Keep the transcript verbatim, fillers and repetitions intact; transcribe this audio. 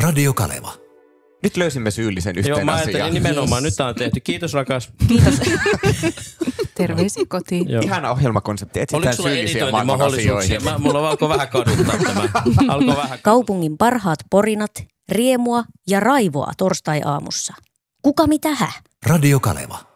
Radio Kaleva. Nyt löysimme syyllisen yhteen Joo, mä asiaan. ajattelin nimenomaan. Nyt tää on tehty. Kiitos rakas. Kiitos. Terveisiä kotiin. Joo. Ihana ohjelmakonsepti. Oliko Etsitään sulla syyllisiä maailman editointimahdollisuuksia? asioihin. Mä, mulla alkoi vähän kaduttaa tämä. Alkoi vähän. Kaupungin parhaat porinat, riemua ja raivoa torstai-aamussa. Kuka mitä hä? Radio Kaleva.